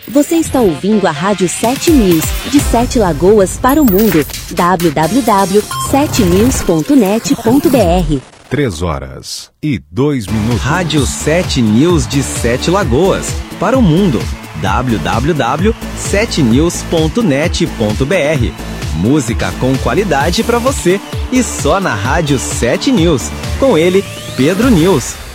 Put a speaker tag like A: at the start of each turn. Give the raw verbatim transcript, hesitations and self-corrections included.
A: Você está ouvindo a Rádio sete News, de Sete Lagoas para o mundo. w w w ponto sete news ponto net ponto b r.
B: Três horas e dois minutos.
C: Rádio sete News de Sete Lagoas para o mundo. w w w ponto sete news ponto net ponto b r. Música com qualidade para você e só na Rádio sete News. Com ele, Pedro News.